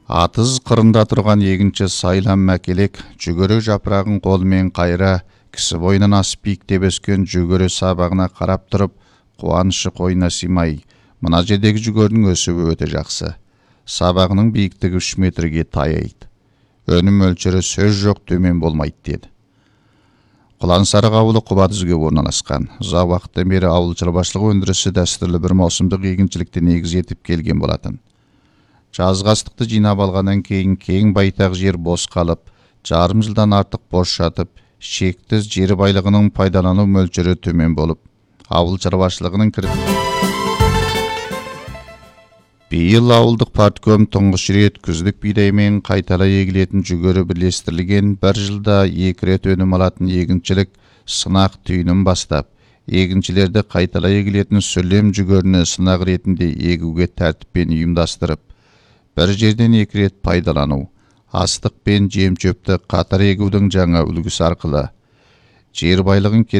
Атыз қырында тұрған егінші сайлан мәкелек, жүгері жапырағын қолымен қайра, кісі бойынан асып биіктеп өскен жүгері сабағына қарап тұрып, қуанышы қойнына сыймай, мына жердегі жүгерінің өсуі өте жақсы. Сабағының биіктігі 3 метрге таяйды. Өнім мөлшері сөз жоқ төмен болмайды деді. Құлансарық ауылы Құбадүзге орналасқан. Ұзақ уақыттан бері ауыл шаруашылығы өндірісі дәстүрлі бір маусымдық егіншілікті негіз етіп келген болатын. Жазғы астықты жинап алғаннан кейін кең байтақ жер бос қалып, жарым жылдан артық бос жатып, шектіз жер байлығының пайдалану мөлшері төмен болып, ауыл шаруашылығының Биыл ауылдық партком тұңғыш рет күздік бидаймен қайтала егілетін жүгері бірлестірілген, бір жылда 2 рет өнім алатын егіншілік сынақ түйінін бастап, егіншілерді қайтала егілетін сүрлем жүгеріні сынақ ретінде егуге тәртіппен ұйымдастырып, бір жерден 2 рет пайдалану, астық пен жем шөпті қатар егудің жаңа үлгісі арқылы жер байлығын